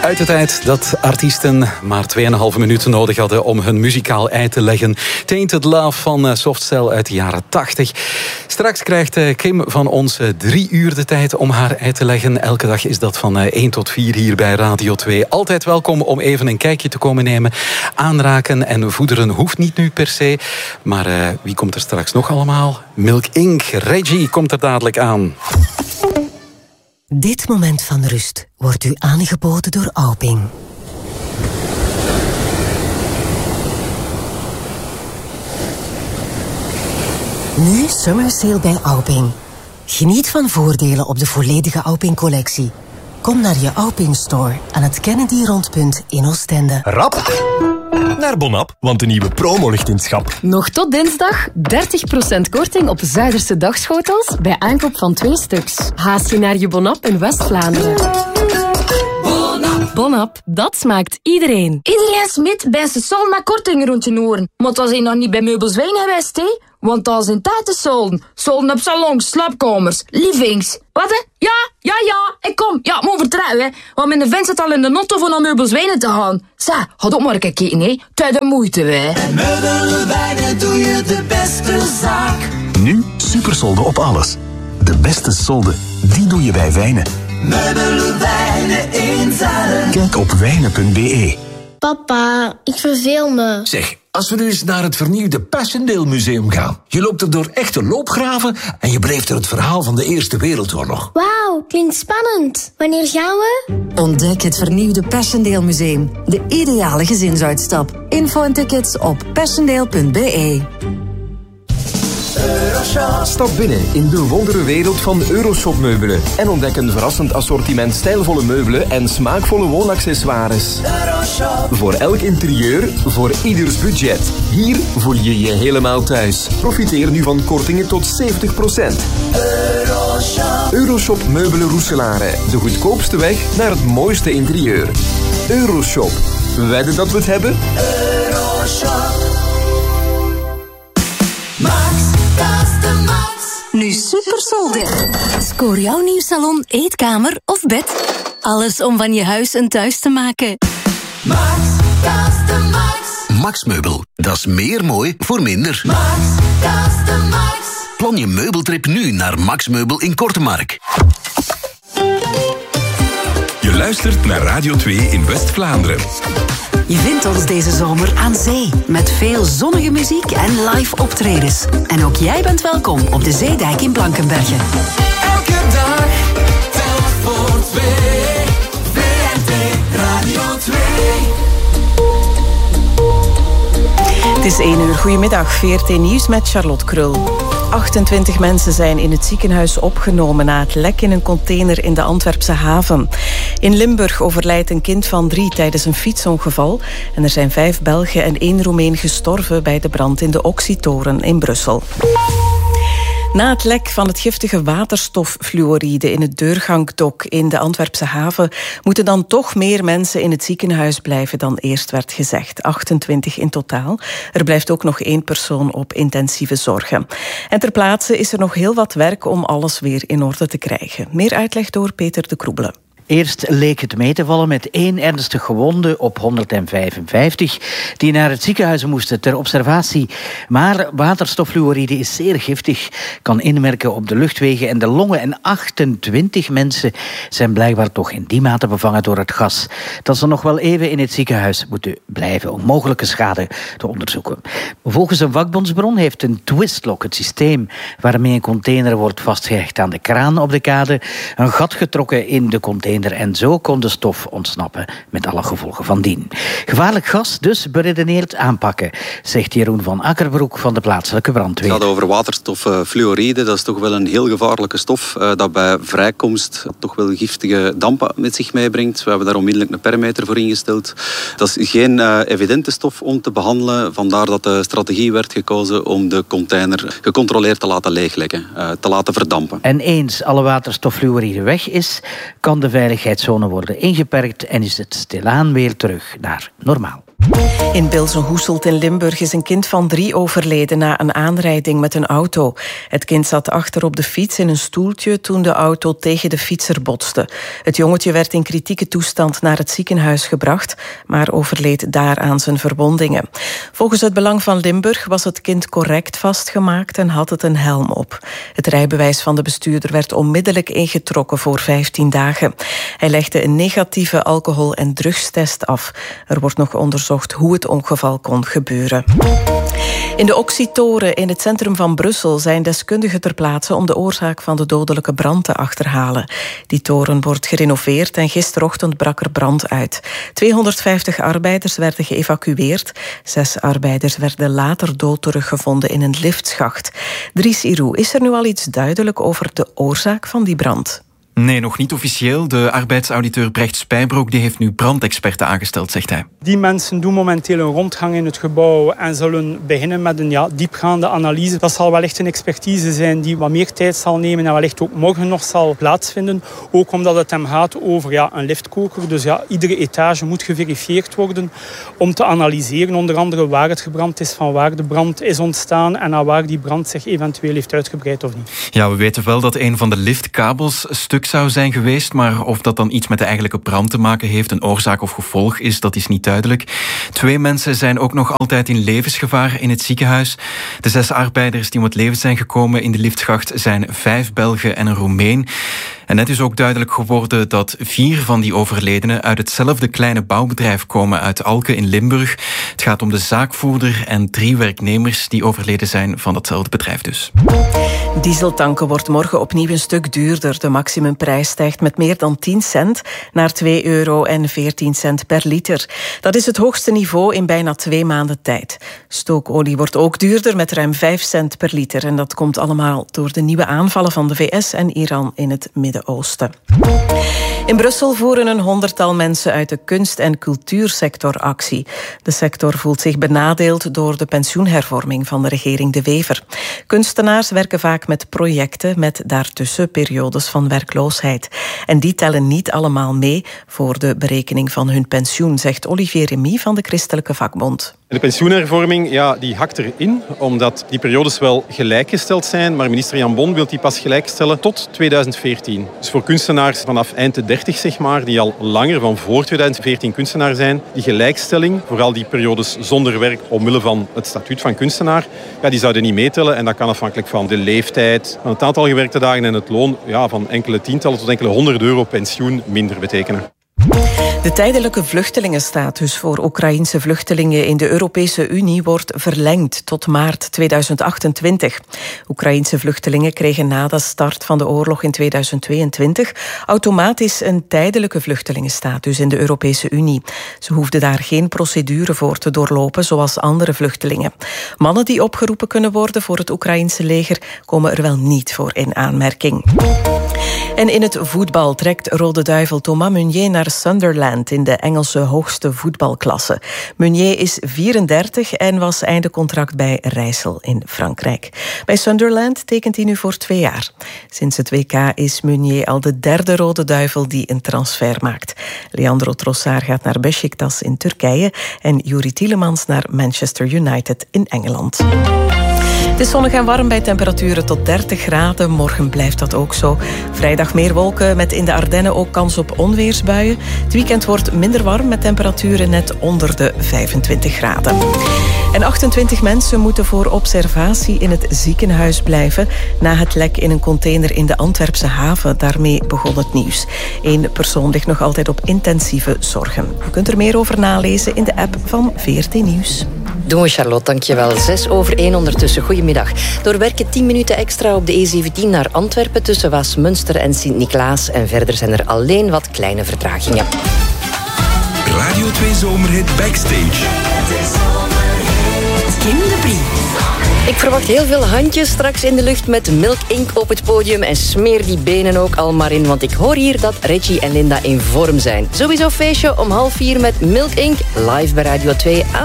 Uit de tijd dat artiesten maar 2,5 minuten nodig hadden om hun muzikaal ei te leggen. Tainted Love van Softcell uit de jaren 80. Straks krijgt Kim van ons 3 uur de tijd om haar ei te leggen. Elke dag is dat van 1 tot 4 hier bij Radio 2. Altijd welkom om even een kijkje te komen nemen. Aanraken en voederen hoeft niet nu per se. Maar wie komt er straks nog allemaal? Milk Inc. Reggie komt er dadelijk aan. Dit moment van rust wordt u aangeboden door Auping. Nu Summer Sale bij Auping. Geniet van voordelen op de volledige Auping-collectie. Kom naar je Auping Store aan het Kennedy-rondpunt in Oostende. Rap naar Bonap, want de nieuwe promo ligt in het schap. Nog tot dinsdag 30% korting op Zuiderse dagschotels bij aankoop van 2 stuks. Haast je naar je Bonap in West-Vlaanderen. Bonap, dat smaakt iedereen. Iedereen smit bij zijn sol met kortingen rond je oren. Maar dat zijn nog niet bij Meubelswijn geweest, hè? Want dat zijn tijd te solden. Solden op salons, slaapkamers, livings. Wat, hè? Ja, ik kom. Ja, moet vertrouwen, hè. Want mijn vent zit al in de notto voor naar Meubelswijnen te gaan. Zeg, ga ook maar een keer kijken, hè. Tijd de moeite, hè. En Meubelswijnen doe je de beste zaak. Nu supersolden op alles. De beste solden, die doe je bij Wijnen. Meubelwijnen in Zuiden. Kijk op wijnen.be. Papa, ik verveel me. Zeg, als we nu eens naar het vernieuwde Passchendaele Museum gaan. Je loopt er door echte loopgraven en je beleeft er het verhaal van de Eerste Wereldoorlog. Wauw, klinkt spannend. Wanneer gaan we? Ontdek het vernieuwde Passchendaele Museum. De ideale gezinsuitstap. Info en tickets op passchendaele.be. Stap binnen in de wonderenwereld van Euroshop meubelen en ontdek een verrassend assortiment stijlvolle meubelen en smaakvolle woonaccessoires. Voor elk interieur, voor ieders budget. Hier voel je je helemaal thuis. Profiteer nu van kortingen tot 70%. Euroshop meubelen Roeselare. De goedkoopste weg naar het mooiste interieur. Euroshop. Wedden dat we het hebben? Euroshop. Max, Custom Max. Nu supersolden. Scoor jouw nieuw salon, eetkamer of bed. Alles om van je huis een thuis te maken. Max, Custom Max. Max Meubel, dat is meer mooi voor minder. Max, Custom Max. Plan je meubeltrip nu naar Max Meubel in Kortemark. Je luistert naar Radio 2 in West-Vlaanderen. Je vindt ons deze zomer aan zee, met veel zonnige muziek en live optredens. En ook jij bent welkom op de Zeedijk in Blankenberge. Elke dag telt voor 2. VRT Radio 2. Het is 1 uur. Goedemiddag, VRT Nieuws met Charlotte Krul. 28 mensen zijn in het ziekenhuis opgenomen na het lek in een container in de Antwerpse haven. In Limburg overlijdt een kind van 3 tijdens een fietsongeval. En er zijn 5 Belgen en 1 Roemeen gestorven bij de brand in de Oxytoren in Brussel. Na het lek van het giftige waterstoffluoride in het deurgangdok in de Antwerpse haven moeten dan toch meer mensen in het ziekenhuis blijven dan eerst werd gezegd. 28 in totaal. Er blijft ook nog 1 persoon op intensieve zorgen. En ter plaatse is er nog heel wat werk om alles weer in orde te krijgen. Meer uitleg door Peter de Kroebele. Eerst leek het mee te vallen met 1 ernstig gewonde op 155... die naar het ziekenhuis moesten ter observatie. Maar waterstoffluoride is zeer giftig, kan inwerken op de luchtwegen en de longen. En 28 mensen zijn blijkbaar toch in die mate bevangen door het gas dat ze nog wel even in het ziekenhuis moeten blijven om mogelijke schade te onderzoeken. Volgens een vakbondsbron heeft een twistlock, het systeem waarmee een container wordt vastgehecht aan de kraan op de kade, een gat getrokken in de container. En zo kon de stof ontsnappen, met alle gevolgen van dien. Gevaarlijk gas, dus beredeneerd aanpakken, zegt Jeroen van Akkerbroek van de plaatselijke brandweer. Het gaat over waterstoffluoride. Dat is toch wel een heel gevaarlijke stof dat bij vrijkomst toch wel giftige dampen met zich meebrengt. We hebben daar onmiddellijk een perimeter voor ingesteld. Dat is geen evidente stof om te behandelen. Vandaar dat de strategie werd gekozen om de container gecontroleerd te laten leeglekken, te laten verdampen. En eens alle waterstoffluoride weg is, kan de veiligheidszone worden ingeperkt en is het stilaan weer terug naar normaal. In Bilzen-Hoeselt in Limburg is een kind van 3 overleden na een aanrijding met een auto. Het kind zat achter op de fiets in een stoeltje toen de auto tegen de fietser botste. Het jongetje werd in kritieke toestand naar het ziekenhuis gebracht, maar overleed daar aan zijn verwondingen. Volgens het Belang van Limburg was het kind correct vastgemaakt en had het een helm op. Het rijbewijs van de bestuurder werd onmiddellijk ingetrokken voor 15 dagen. Hij legde een negatieve alcohol- en drugstest af. Er wordt nog onderzocht hoe het ongeval kon gebeuren. In de Oxy-toren in het centrum van Brussel zijn deskundigen ter plaatse om de oorzaak van de dodelijke brand te achterhalen. Die toren wordt gerenoveerd en gisterochtend brak er brand uit. 250 arbeiders werden geëvacueerd. 6 arbeiders werden later dood teruggevonden in een liftschacht. Dries Irou, is er nu al iets duidelijk over de oorzaak van die brand? Nee, nog niet officieel. De arbeidsauditeur Brecht Spijbroek die heeft nu brandexperten aangesteld, zegt hij. Die mensen doen momenteel een rondgang in het gebouw en zullen beginnen met een diepgaande analyse. Dat zal wellicht een expertise zijn die wat meer tijd zal nemen en wellicht ook morgen nog zal plaatsvinden. Ook omdat het hem gaat over een liftkoker. Dus iedere etage moet geverifieerd worden om te analyseren. Onder andere waar het gebrand is, van waar de brand is ontstaan en naar waar die brand zich eventueel heeft uitgebreid of niet. Ja, we weten wel dat een van de liftkabels stuk zou zijn geweest, maar of dat dan iets met de eigenlijke brand te maken heeft, een oorzaak of gevolg is, dat is niet duidelijk. 2 mensen zijn ook nog altijd in levensgevaar in het ziekenhuis. De 6 arbeiders die om het leven zijn gekomen in de liftschacht zijn 5 Belgen en een Roemeen. En net is ook duidelijk geworden dat 4 van die overledenen uit hetzelfde kleine bouwbedrijf komen uit Alke in Limburg. Het gaat om de zaakvoerder en 3 werknemers die overleden zijn van datzelfde bedrijf dus. Dieseltanken wordt morgen opnieuw een stuk duurder. De maximumprijs stijgt met meer dan 10 cent naar €2,14 per liter. Dat is het hoogste niveau in bijna 2 maanden tijd. Stookolie wordt ook duurder met ruim 5 cent per liter. En dat komt allemaal door de nieuwe aanvallen van de VS en Iran in het Midden-Oosten. In Brussel voeren een 100-tal mensen uit de kunst- en cultuursector actie. De sector voelt zich benadeeld door de pensioenhervorming van de regering De Wever. Kunstenaars werken vaak met projecten met daartussen periodes van werkloosheid. En die tellen niet allemaal mee voor de berekening van hun pensioen, zegt Olivier Remy van de Christelijke Vakbond. De pensioenhervorming die hakt erin, omdat die periodes wel gelijkgesteld zijn, maar minister Jan Bon wil die pas gelijkstellen tot 2014. Dus voor kunstenaars vanaf eind de 30, zeg maar, die al langer van voor 2014 kunstenaar zijn, die gelijkstelling, vooral die periodes zonder werk omwille van het statuut van kunstenaar, die zouden niet meetellen en dat kan afhankelijk van de leeftijd, van het aantal gewerkte dagen en het loon van enkele tientallen tot enkele €100 pensioen minder betekenen. De tijdelijke vluchtelingenstatus voor Oekraïense vluchtelingen in de Europese Unie wordt verlengd tot maart 2028. Oekraïense vluchtelingen kregen na de start van de oorlog in 2022 automatisch een tijdelijke vluchtelingenstatus in de Europese Unie. Ze hoefden daar geen procedure voor te doorlopen zoals andere vluchtelingen. Mannen die opgeroepen kunnen worden voor het Oekraïense leger komen er wel niet voor in aanmerking. En in het voetbal trekt Rode Duivel Thomas Meunier naar Sunderland in de Engelse hoogste voetbalklasse. Meunier is 34 en was einde contract bij Rijssel in Frankrijk. Bij Sunderland tekent hij nu voor 2 jaar. Sinds het WK is Meunier al de 3e Rode Duivel die een transfer maakt. Leandro Trossard gaat naar Beşiktaş in Turkije en Youri Tielemans naar Manchester United in Engeland. Het is zonnig en warm bij temperaturen tot 30 graden. Morgen blijft dat ook zo. Vrijdag meer wolken met in de Ardennen ook kans op onweersbuien. Het weekend wordt minder warm met temperaturen net onder de 25 graden. En 28 mensen moeten voor observatie in het ziekenhuis blijven na het lek in een container in de Antwerpse haven. Daarmee begon het nieuws. 1 persoon ligt nog altijd op intensieve zorgen. U kunt er meer over nalezen in de app van VRT Nieuws. Doen we, Charlotte, dankjewel. 6:06 ondertussen. Goedemiddag. Doorwerken 10 minuten extra op de E17 naar Antwerpen tussen Waasmunster en Sint-Niklaas. En verder zijn er alleen wat kleine vertragingen. Radio 2 Zomerhit Backstage. Kim de Brie. Ik verwacht heel veel handjes straks in de lucht met Milk Inc. op het podium. En smeer die benen ook al maar in, want ik hoor hier dat Reggie en Linda in vorm zijn. Sowieso feestje om 3:30 met Milk Inc. live bij Radio 2 aan